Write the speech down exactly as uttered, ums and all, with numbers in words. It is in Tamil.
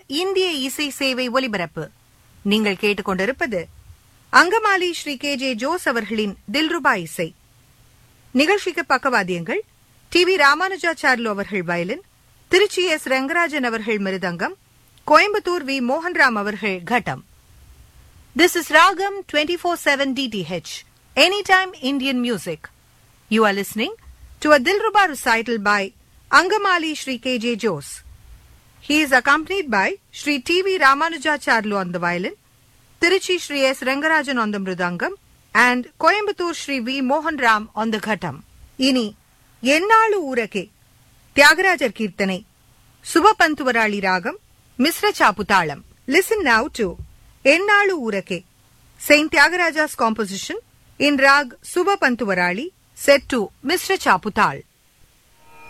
இந்திய இசை சேவை ஒலிபரப்பு. நீங்கள் கேட்டுக்கொண்டிருப்பது Angamaly Sri K J Jose அவர்களின் தில்ருபா இசை நிகழ்ச்சிக்கு. பக்கவாதியங்கள் டி வி ராமானுஜாச்சார்லு அவர்கள் வயலின், திருச்சி எஸ் ரங்கராஜன் அவர்கள் மிருதங்கம், கோயம்புத்தூர் வி மோகன்ராம் அவர்கள் கட்டம். This is Ragam twenty-four seven D T H, Anytime Indian Music. You are listening to a Dilruba recital by Angamali Shri K J Jose. He is accompanied by Shri T V Ramanujacharlu on the violin, Tiruchi Shri S Rangarajan on the mridangam, and Coimbatore Shri V Mohan Ram on the ghatam. Ini Yennalu Urake, Tyagarajar Kirtanai, Subapantuvarali Ragam, Misra Chaputalam. Listen now to Yennalu Urake, Saint Tyagaraja's composition in Rag Subapantuvarali, set to Misra Chaputal.